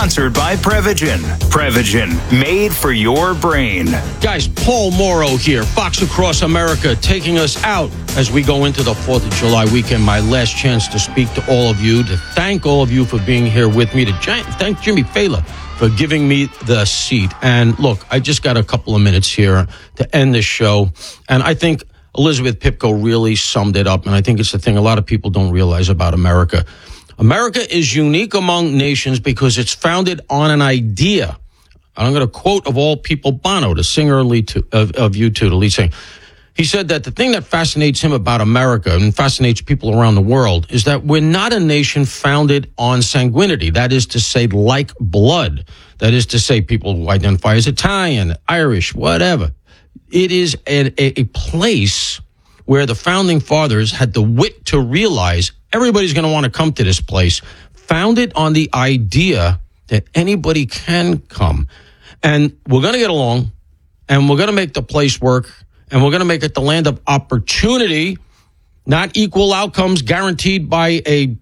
Sponsored by Prevagen. Prevagen, made for your brain. Guys, Paul Morrow here, Fox Across America, taking us out as we go into the 4th of July weekend. My last chance to speak to all of you, to thank all of you for being here with me, to thank Jimmy Fela for giving me the seat. And look, I just got a couple of minutes here to end this show. And I think Elizabeth Pipko really summed it up. And I think it's the thing a lot of people don't realize about America. America is unique among nations because it's founded on an idea. I'm going to quote, of all people, Bono, the singer of U2, the lead singer. He said that the thing that fascinates him about America and fascinates people around the world is that we're not a nation founded on sanguinity. That is to say, like blood. That is to say, people who identify as Italian, Irish, whatever. It is a place where the founding fathers had the wit to realize everybody's going to want to come to this place, founded on the idea that anybody can come. And we're going to get along, and we're going to make the place work, and we're going to make it the land of opportunity, not equal outcomes guaranteed by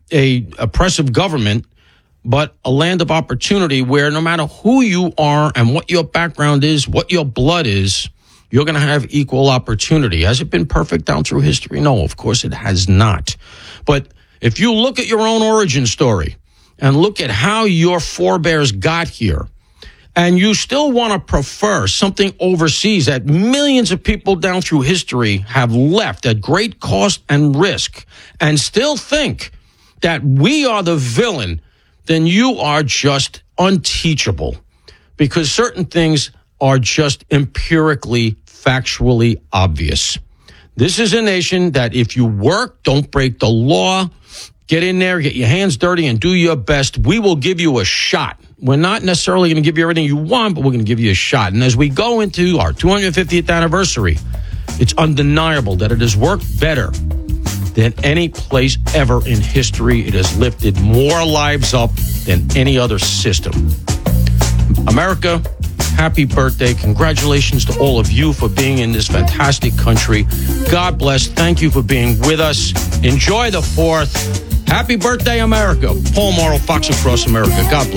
a oppressive government, but a land of opportunity where no matter who you are and what your background is, what your blood is, you're going to have equal opportunity. Has it been perfect down through history? No, of course it has not. But if you look at your own origin story and look at how your forebears got here, and you still want to prefer something overseas that millions of people down through history have left at great cost and risk, and still think that we are the villain, then you are just unteachable, because certain things are just empirically, factually obvious. This is a nation that if you work, don't break the law, get in there, get your hands dirty, and do your best, we will give you a shot. We're not necessarily going to give you everything you want, but we're going to give you a shot. And as we go into our 250th anniversary, it's undeniable that it has worked better than any place ever in history. It has lifted more lives up than any other system. America, happy birthday. Congratulations to all of you for being in this fantastic country. God bless. Thank you for being with us. Enjoy the 4th. Happy birthday, America. Paul Morrow, Fox Across America. God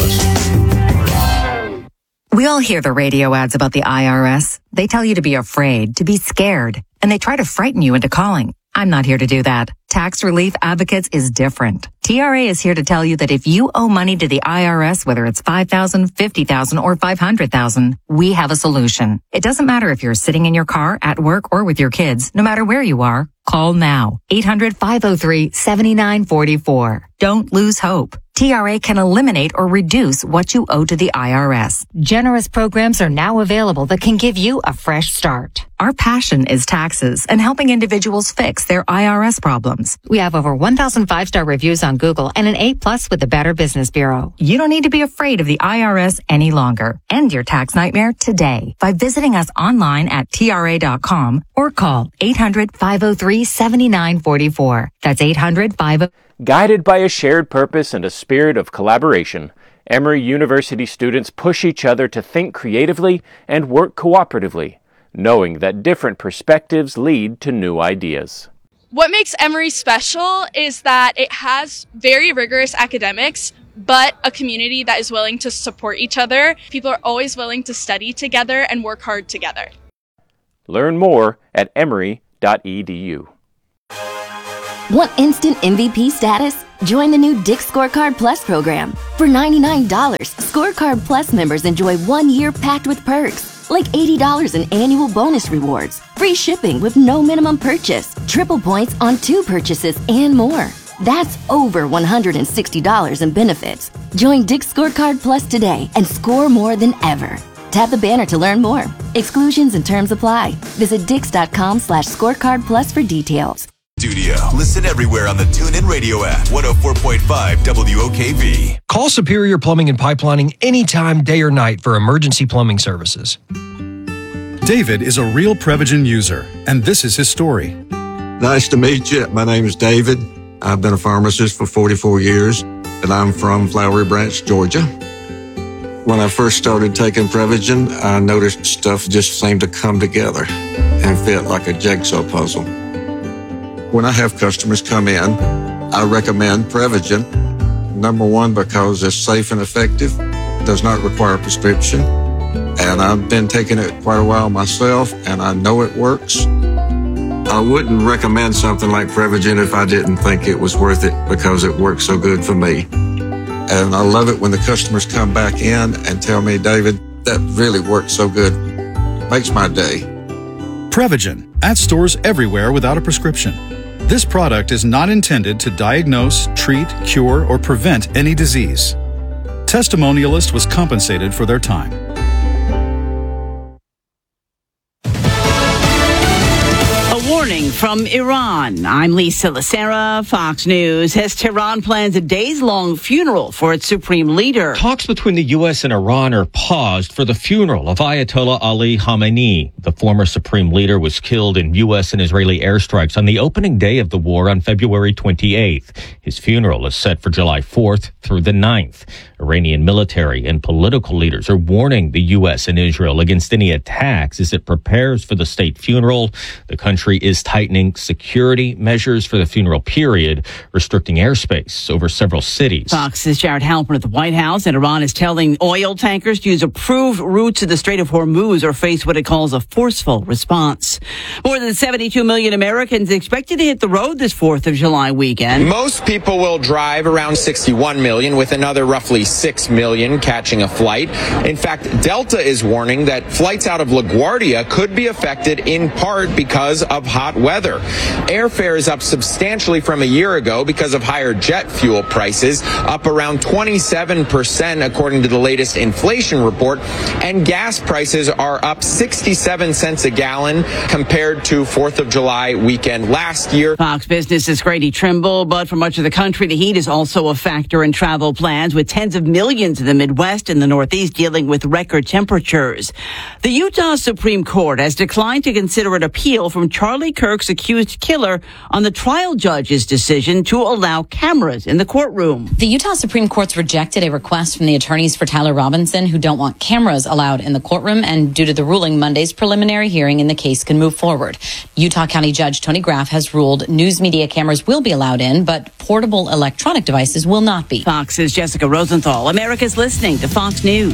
bless. We all hear the radio ads about the IRS. They tell you to be afraid, to be scared, and they try to frighten you into calling. I'm not here to do that. Tax Relief Advocates is different. TRA is here to tell you that if you owe money to the IRS, whether it's $5,000, $50,000, or $500,000, we have a solution. It doesn't matter if you're sitting in your car, at work, or with your kids. No matter where you are, call now. 800-503-7944. Don't lose hope. TRA can eliminate or reduce what you owe to the IRS. Generous programs are now available that can give you a fresh start. Our passion is taxes and helping individuals fix their IRS problems. We have over 1,000 5-star reviews on Google and an A+ with the Better Business Bureau. You don't need to be afraid of the IRS any longer. End your tax nightmare today by visiting us online at TRA.com or call 800-503-7944. That's 800-503. Guided by a shared purpose and a spirit of collaboration, Emory University students push each other to think creatively and work cooperatively, knowing that different perspectives lead to new ideas. What makes Emory special is that it has very rigorous academics, but a community that is willing to support each other. People are always willing to study together and work hard together. Learn more at emory.edu. Want instant MVP status? Join the new Dick's Scorecard Plus program. For $99, Scorecard Plus members enjoy 1 year packed with perks, like $80 in annual bonus rewards, free shipping with no minimum purchase, triple points on 2 purchases, and more. That's over $160 in benefits. Join Dick's Scorecard Plus today and score more than ever. Tap the banner to learn more. Exclusions and terms apply. Visit Dix.com/scorecard plus for details. Studio. Listen everywhere on the TuneIn Radio app. 104.5 WOKV. Call Superior Plumbing and Pipelining anytime, day or night, for emergency plumbing services. David is a real Prevagen user, and this is his story. Nice to meet you. My name is David. I've been a pharmacist for 44 years, and I'm from Flowery Branch, Georgia. When I first started taking Prevagen, I noticed stuff just seemed to come together and fit like a jigsaw puzzle. When I have customers come in, I recommend Prevagen. Number one, because it's safe and effective. does not require a prescription. And I've been taking it quite a while myself, and I know it works. I wouldn't recommend something like Prevagen if I didn't think it was worth it because it works so good for me. And I love it when the customers come back in and tell me, David, that really works so good. Makes my day. Prevagen, at stores everywhere without a prescription. This product is not intended to diagnose, treat, cure, or prevent any disease. Testimonialist was compensated for their time. Warning from Iran. I'm Lisa Lacera. Fox News says Tehran plans a days-long funeral for its supreme leader. Talks between the U.S. and Iran are paused for the funeral of Ayatollah Ali Khamenei. The former supreme leader was killed in U.S. and Israeli airstrikes on the opening day of the war on February 28th. His funeral is set for July 4th through the 9th. Iranian military and political leaders are warning the U.S. and Israel against any attacks as it prepares for the state funeral. The country is tightening security measures for the funeral period, restricting airspace over several cities. Fox's Jared Halpern at the White House, and Iran is telling oil tankers to use approved routes to the Strait of Hormuz or face what it calls a forceful response. More than 72 million Americans expected to hit the road this 4th of July weekend. Most people will drive, around 61 million, with another roughly 6 million catching a flight. In fact, Delta is warning that flights out of LaGuardia could be affected in part because of hot weather. Airfare is up substantially from a year ago because of higher jet fuel prices, up around 27% according to the latest inflation report, and gas prices are up 67 cents a gallon compared to 4th of July weekend last year. Fox Business' Grady Trimble, but for much of the country, the heat is also a factor in travel plans, with tens of millions in the Midwest and the Northeast dealing with record temperatures. The Utah Supreme Court has declined to consider an appeal from Charlie Kirk's accused killer on the trial judge's decision to allow cameras in the courtroom. The Utah Supreme Court's rejected a request from the attorneys for Tyler Robinson, who don't want cameras allowed in the courtroom, and due to the ruling, Monday's preliminary hearing in the case can move forward. Utah County Judge Tony Graff has ruled news media cameras will be allowed in, but portable electronic devices will not be. Fox's Jessica Rosenthal. America's listening to Fox News.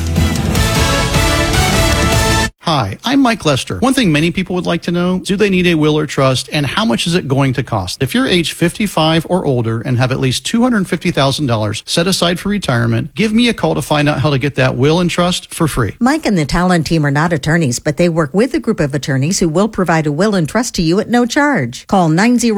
Hi, I'm Mike Lester. One thing many people would like to know, do they need a will or trust, and how much is it going to cost? If you're age 55 or older and have at least $250,000 set aside for retirement, give me a call to find out how to get that will and trust for free. Mike and the Talon team are not attorneys, but they work with a group of attorneys who will provide a will and trust to you at no charge. Call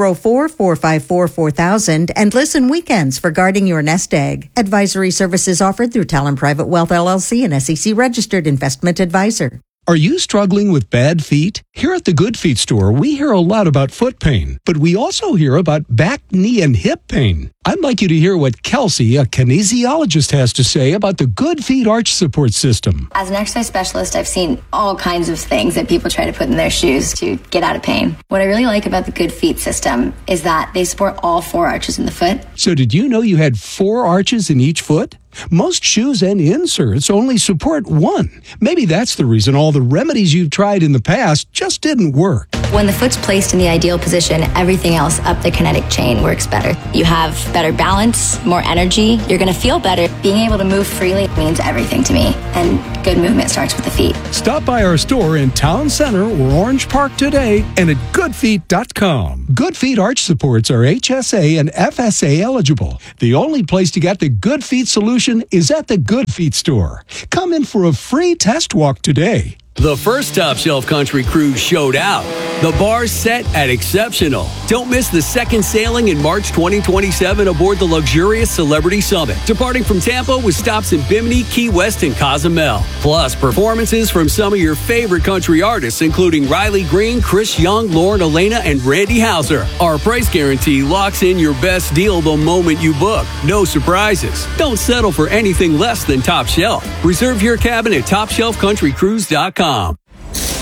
904-454-4000 and listen weekends for guarding your nest egg. Advisory services offered through Talon Private Wealth LLC, an SEC registered investment advisor. Are you struggling with bad feet? Here at the Good Feet store, we hear a lot about foot pain, but we also hear about back, knee, and hip pain. I'd like you to hear what Kelsey, a kinesiologist, has to say about the Good Feet arch support system. As an exercise specialist, I've seen all kinds of things that people try to put in their shoes to get out of pain. What I really like about the Good Feet system is that they support all 4 arches in the foot. So did you know you had 4 arches in each foot? Most shoes and inserts only support 1. Maybe that's the reason all the remedies you've tried in the past just didn't work. When the foot's placed in the ideal position, everything else up the kinetic chain works better. You have better balance, more energy. You're going to feel better. Being able to move freely means everything to me. And good movement starts with the feet. Stop by our store in Town Center or Orange Park today and at goodfeet.com. Good Feet arch supports are HSA and FSA eligible. The only place to get the Good Feet solution is at the Good Feet store. Come in for a free test walk today. The first Top Shelf Country Cruise showed out. The bar's set at exceptional. Don't miss the second sailing in March 2027 aboard the luxurious Celebrity Summit, departing from Tampa with stops in Bimini, Key West, and Cozumel. Plus, performances from some of your favorite country artists, including Riley Green, Chris Young, Lauren Elena, and Randy Houser. Our price guarantee locks in your best deal the moment you book. No surprises. Don't settle for anything less than Top Shelf. Reserve your cabin at TopShelfCountryCruise.com.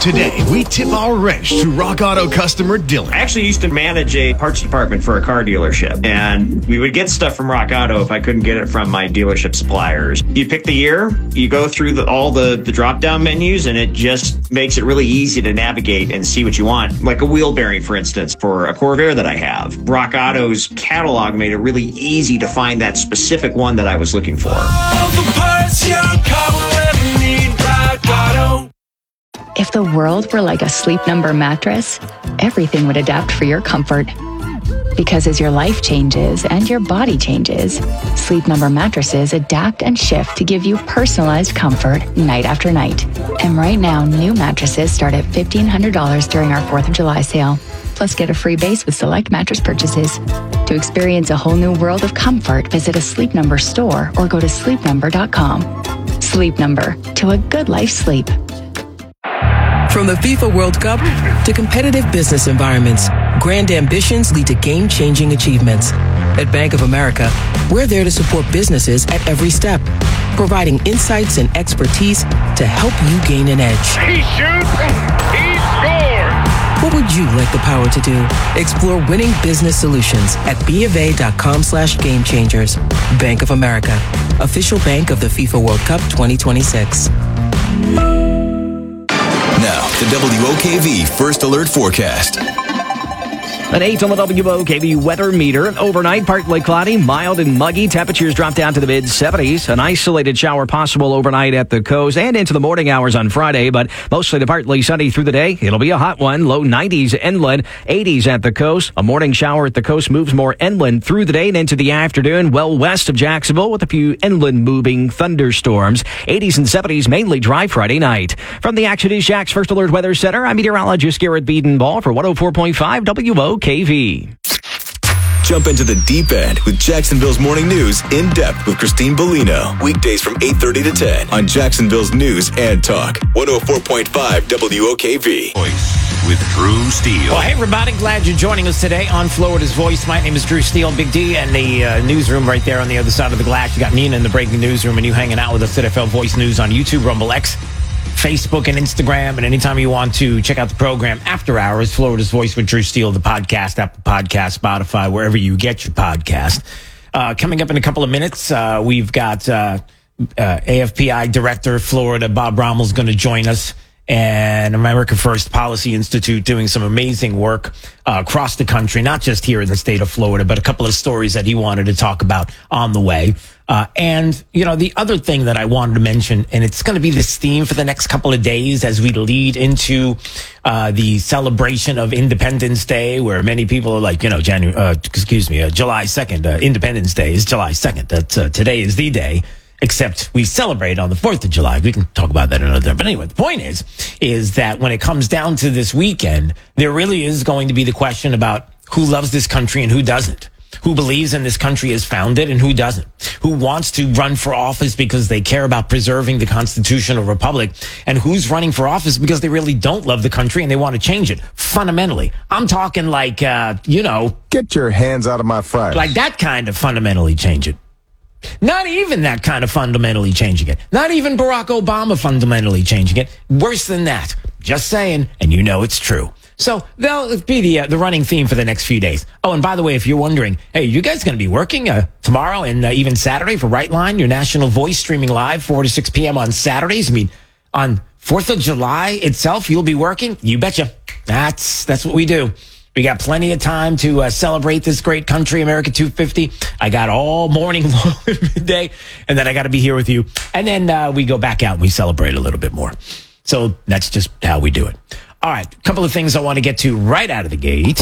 Today, we tip our wrench to Rock Auto customer Dylan. I actually used to manage a parts department for a car dealership, and we would get stuff from Rock Auto if I couldn't get it from my dealership suppliers. You pick the year, you go through all the drop-down menus, and it just makes it really easy to navigate and see what you want. Like a wheel bearing, for instance, for a Corvair that I have. Rock Auto's catalog made it really easy to find that specific one that I was looking for. All the parts your car will ever need, Rock Auto. If the world were like a Sleep Number mattress, everything would adapt for your comfort. Because as your life changes and your body changes, Sleep Number mattresses adapt and shift to give you personalized comfort night after night. And right now, new mattresses start at $1,500 during our 4th of July sale. Plus, get a free base with select mattress purchases. To experience a whole new world of comfort, visit a Sleep Number store or go to sleepnumber.com. Sleep Number, to a good life sleep. From the FIFA World Cup to competitive business environments, grand ambitions lead to game-changing achievements. At Bank of America, we're there to support businesses at every step, providing insights and expertise to help you gain an edge. He shoots, he scores! What would you like the power to do? Explore winning business solutions at BofA.com/gamechangers. Bank of America, official bank of the FIFA World Cup 2026. Now, the WOKV First Alert Forecast. An 8 on the WOKV weather meter. Overnight, partly cloudy, mild and muggy. Temperatures drop down to the mid-70s. An isolated shower possible overnight at the coast and into the morning hours on Friday, but mostly to partly sunny through the day. It'll be a hot one. Low 90s inland, 80s at the coast. A morning shower at the coast moves more inland through the day and into the afternoon, well west of Jacksonville with a few inland moving thunderstorms. 80s and 70s, mainly dry Friday night. From the Action News Jack's First Alert Weather Center, I'm meteorologist Garrett Biedenball for 104.5 WOKV. Jump into the deep end with Jacksonville's Morning News in depth with Christine Bellino. Weekdays from 8:30 to 10 on Jacksonville's News and Talk. 104.5 WOKV. Voice with Drew Steele. Well, hey, everybody. Glad you're joining us today on Florida's Voice. My name is Drew Steele, Big D, and the newsroom right there on the other side of the glass. You got Nina in the breaking newsroom, and you hanging out with us at FL Voice News on YouTube, Rumble X, Facebook, and Instagram. And anytime you want to check out the program after hours, Florida's Voice with Drew Steele, the podcast, Apple Podcast, Spotify, wherever you get your podcast. Coming up in a couple of minutes, we've got AFPI Director Florida, Bob Rommel's going to join us, and America First Policy Institute doing some amazing work across the country, not just here in the state of Florida, but a couple of stories that he wanted to talk about on the way. And, you know, the other thing that I wanted to mention, and it's going to be this theme for the next couple of days as we lead into the celebration of Independence Day, where many people are like, you know, July 2nd, Independence Day is July 2nd. That's today is the day. Except we celebrate on the 4th of July. We can talk about that another time. But anyway, the point is that when it comes down to this weekend, there really is going to be the question about who loves this country and who doesn't. Who believes in this country as founded and who doesn't. Who wants to run for office because they care about preserving the constitutional republic, and who's running for office because they really don't love the country and they want to change it fundamentally. I'm talking like, get your hands out of my fries. Like that kind of fundamentally change it. Not even that kind of fundamentally changing it. Not even Barack Obama fundamentally changing it. Worse than that. Just saying, and you know it's true. So that'll be the running theme for the next few days. Oh, and by the way, if you're wondering, hey, you guys going to be working tomorrow and even Saturday for Right Line, your national voice streaming live 4 to 6 p.m. on Saturdays? I mean, on 4th of July itself, you'll be working? You betcha. That's what we do. We got plenty of time to celebrate this great country, America 250. I got all morning long midday, and then I got to be here with you. And then we go back out and we celebrate a little bit more. So that's just how we do it. All right, a couple of things I want to get to right out of the gate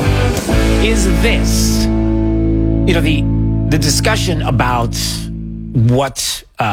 is this. You know, the discussion about what